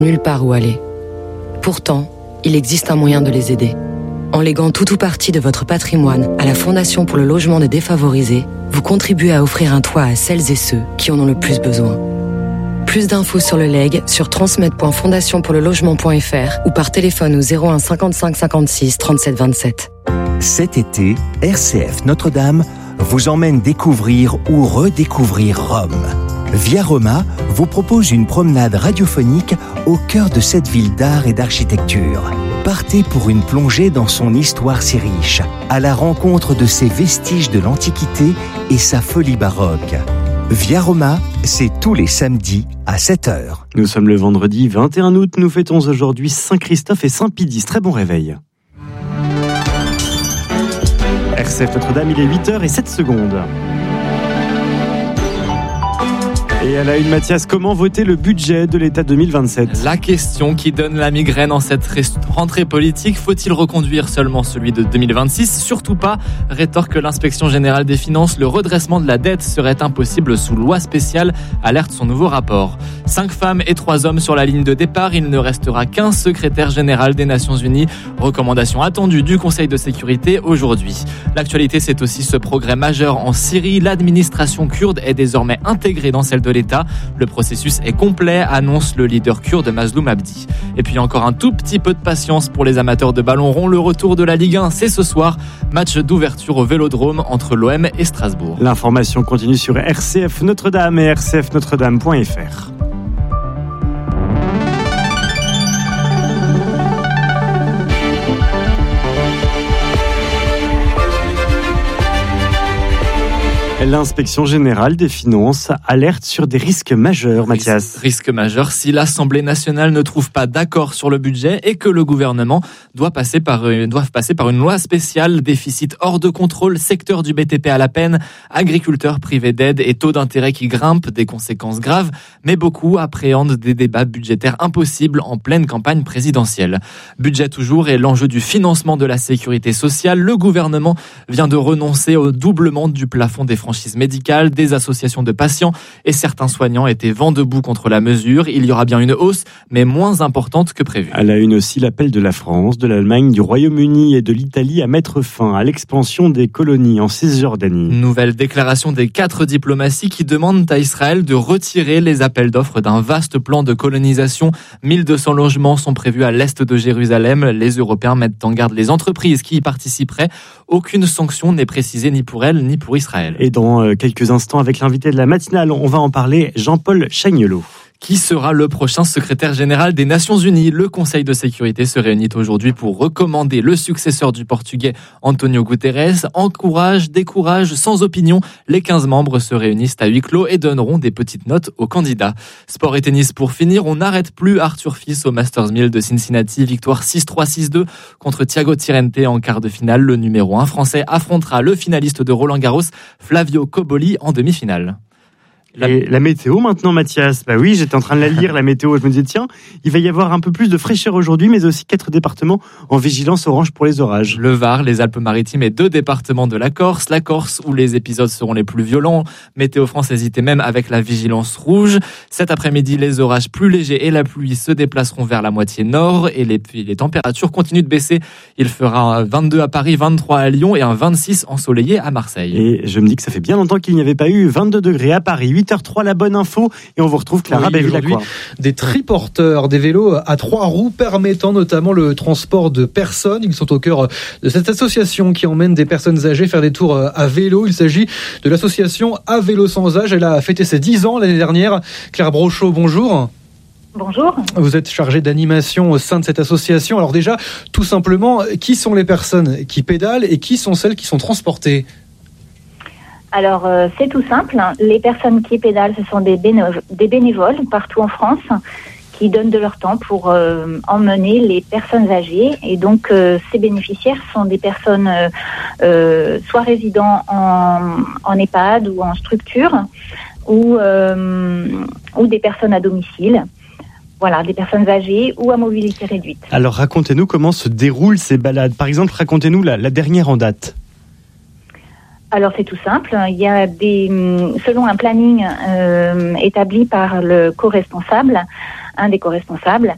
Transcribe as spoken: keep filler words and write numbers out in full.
nulle part où aller. Pourtant, il existe un moyen de les aider. En léguant tout ou partie de votre patrimoine à la Fondation pour le logement des défavorisés, vous contribuez à offrir un toit à celles et ceux qui en ont le plus besoin. Plus d'infos sur le legs sur transmet point fondation pour le logement point f r ou par téléphone au zéro un cinquante-cinq cinquante-six trente-sept vingt-sept. Cet été, R C F Notre-Dame vous emmène découvrir ou redécouvrir Rome. Via Roma vous propose une promenade radiophonique au cœur de cette ville d'art et d'architecture. Partez pour une plongée dans son histoire si riche, à la rencontre de ses vestiges de l'Antiquité et sa folie baroque. Via Roma, c'est tous les samedis à sept heures. Nous sommes le vendredi vingt et un août, nous fêtons aujourd'hui Saint-Christophe et Saint-Pidis. Très bon réveil. R C F Notre-Dame, il est huit heures sept secondes. Et à la une, Mathias, comment voter le budget de l'État deux mille vingt-sept ? La question qui donne la migraine en cette rentrée politique, faut-il reconduire seulement celui de deux mille vingt-six ? Surtout pas, rétorque l'inspection générale des finances, le redressement de la dette serait impossible sous loi spéciale, alerte son nouveau rapport. Cinq femmes et trois hommes sur la ligne de départ, il ne restera qu'un secrétaire général des Nations Unies. Recommandation attendue du Conseil de sécurité aujourd'hui. L'actualité, c'est aussi ce progrès majeur en Syrie. L'administration kurde est désormais intégrée dans celle de l'État. Le processus est complet, annonce le leader kurde Mazloum Abdi. Et puis encore un tout petit peu de patience pour les amateurs de ballon rond. Le retour de la Ligue un, c'est ce soir. Match d'ouverture au Vélodrome entre l'O M et Strasbourg. L'information continue sur R C F Notre-Dame et r c f notre dame point f r. L'inspection générale des finances alerte sur des risques majeurs, Mathias. Risque majeur si l'Assemblée nationale ne trouve pas d'accord sur le budget et que le gouvernement doit passer par, doit passer par une loi spéciale. Déficit hors de contrôle, secteur du B T P à la peine, agriculteurs privés d'aide et taux d'intérêt qui grimpent, des conséquences graves. Mais beaucoup appréhendent des débats budgétaires impossibles en pleine campagne présidentielle. Budget toujours et l'enjeu du financement de la sécurité sociale. Le gouvernement vient de renoncer au doublement du plafond des franchises médicales, des associations de patients et certains soignants étaient vent debout contre la mesure. Il y aura bien une hausse, mais moins importante que prévu. À la une aussi, l'appel de la France, de l'Allemagne, du Royaume-Uni et de l'Italie à mettre fin à l'expansion des colonies en Cisjordanie. Nouvelle déclaration des quatre diplomaties qui demandent à Israël de retirer les appels d'offres d'un vaste plan de colonisation. mille deux cents logements sont prévus à l'est de Jérusalem. Les Européens mettent en garde les entreprises qui y participeraient. Aucune sanction n'est précisée ni pour elles ni pour Israël. Et dans quelques instants, avec l'invité de la matinale, on va en parler, Jean-Paul Chagnolot. Qui sera le prochain secrétaire général des Nations Unies ? Le Conseil de sécurité se réunit aujourd'hui pour recommander le successeur du Portugais Antonio Guterres. Encourage, décourage, sans opinion, les quinze membres se réunissent à huis clos et donneront des petites notes aux candidats. Sport et tennis pour finir, on n'arrête plus Arthur Fils au Masters mille de Cincinnati. Victoire six trois six deux contre Thiago Tirrente en quart de finale. Le numéro un français affrontera le finaliste de Roland Garros, Flavio Cobolli, en demi-finale. La... Et la météo maintenant, Mathias. Bah oui, j'étais en train de la lire, la météo. Je me disais, tiens, il va y avoir un peu plus de fraîcheur aujourd'hui, mais aussi quatre départements en vigilance orange pour les orages. Le Var, les Alpes-Maritimes et deux départements de la Corse. La Corse, où les épisodes seront les plus violents. Météo France hésitait même avec la vigilance rouge. Cet après-midi, les orages plus légers et la pluie se déplaceront vers la moitié nord et les, les températures continuent de baisser. Il fera un vingt-deux à Paris, vingt-trois à Lyon et un vingt-six ensoleillé à Marseille. Et je me dis que ça fait bien longtemps qu'il n'y avait pas eu vingt-deux degrés à Paris. huit heures trois, la bonne info, et on vous retrouve Clara oui, Béville-Lacroix. Des triporteurs, des vélos à trois roues permettant notamment le transport de personnes. Ils sont au cœur de cette association qui emmène des personnes âgées faire des tours à vélo. Il s'agit de l'association À Vélo Sans Âge. Elle a fêté ses dix ans l'année dernière. Claire Brochot, bonjour. Bonjour. Vous êtes chargée d'animation au sein de cette association. Alors déjà, tout simplement, qui sont les personnes qui pédalent et qui sont celles qui sont transportées ? Alors, euh, c'est tout simple. Les personnes qui pédalent, ce sont des, béno- des bénévoles partout en France qui donnent de leur temps pour euh, emmener les personnes âgées. Et donc, euh, ces bénéficiaires sont des personnes euh, euh, soit résidant en, en EHPAD ou en structure ou, euh, ou des personnes à domicile. Voilà, des personnes âgées ou à mobilité réduite. Alors, racontez-nous comment se déroulent ces balades. Par exemple, racontez-nous la, la dernière en date. Alors c'est tout simple, il y a des, selon un planning euh, établi par le co-responsable, un des co-responsables,